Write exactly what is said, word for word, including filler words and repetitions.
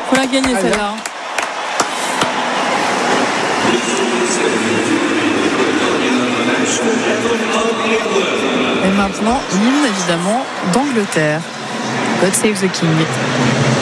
Faut la gagner Allez. celle-là. Et maintenant, l'hymne évidemment d'Angleterre. God Save the King.